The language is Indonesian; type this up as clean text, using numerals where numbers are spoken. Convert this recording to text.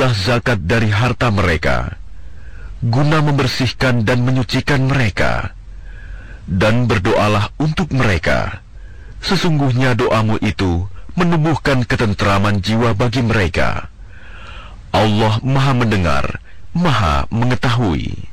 berilah zakat dari harta mereka, guna membersihkan dan menyucikan mereka. Dan berdoalah untuk mereka. Sesungguhnya doamu itu menumbuhkan ketentraman jiwa bagi mereka. Allah Maha Mendengar, Maha Mengetahui.